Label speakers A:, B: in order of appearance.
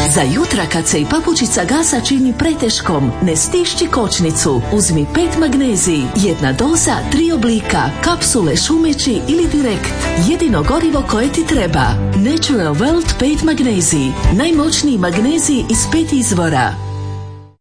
A: Za jutra kad se i papučica gasa čini preteškom, ne stišći kočnicu. Uzmi 5 magnezij, 1 doza, 3 oblika, kapsule, šumeći ili direkt. Jedino gorivo koje ti treba. Natural World 5 magnezij. Najmoćniji magnezij iz 5 izvora.